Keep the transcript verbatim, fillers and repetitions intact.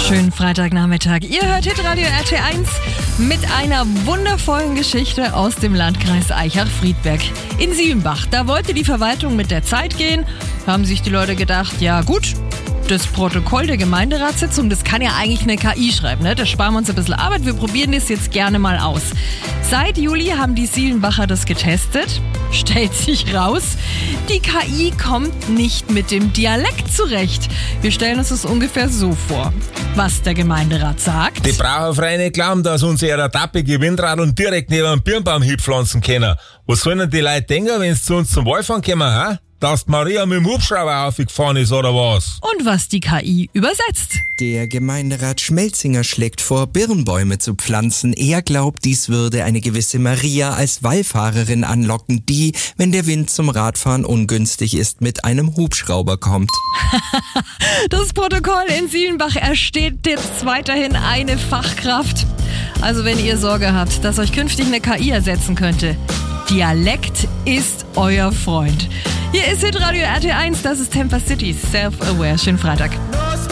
Schönen Freitagnachmittag. Ihr hört Hitradio R T eins mit einer wundervollen Geschichte aus dem Landkreis Aichach-Friedberg. In Siebenbach, da wollte die Verwaltung mit der Zeit gehen, haben sich die Leute gedacht, ja gut, das Protokoll der Gemeinderatssitzung, das kann ja eigentlich eine K I schreiben, ne? Da sparen wir uns ein bisschen Arbeit, wir probieren das jetzt gerne mal aus. Seit Juli haben die Siebenbacher das getestet. Stellt sich raus, die K I kommt nicht mit dem Dialekt zurecht. Wir stellen uns das ungefähr so vor. Was der Gemeinderat sagt. Die brauchen frei nicht glauben, dass unsere tappige Windradeln direkt neben einem Birnbaum hinpflanzen können. Was sollen denn die Leute denken, wenn sie zu uns zum Wallfahren kommen, ha? Dass die Maria mit dem Hubschrauber aufgefahren ist, oder was? Und was die K I übersetzt. Der Gemeinderat Schmelzinger schlägt vor, Birnbäume zu pflanzen. Er glaubt, dies würde eine gewisse Maria als Wallfahrerin anlocken, die, wenn der Wind zum Radfahren ungünstig ist, mit einem Hubschrauber kommt. Das Protokoll in Siebenbach ersteht jetzt weiterhin eine Fachkraft. Also wenn ihr Sorge habt, dass euch künftig eine K I ersetzen könnte, Dialekt ist euer Freund. Hier ist Hitradio R T eins, das ist Temper City, Self-Aware. Schönen Freitag.